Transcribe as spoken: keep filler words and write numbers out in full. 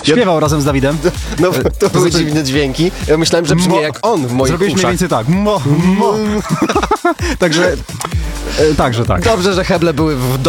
Śpiewał razem z Dawidem. No, to były dziwne dźwięki. Ja myślałem, że brzmi Mo- jak on w moich Zrobiłeś mniej uszach. więcej tak. Mo, mo. Także, e, także tak. Dobrze, że heble były w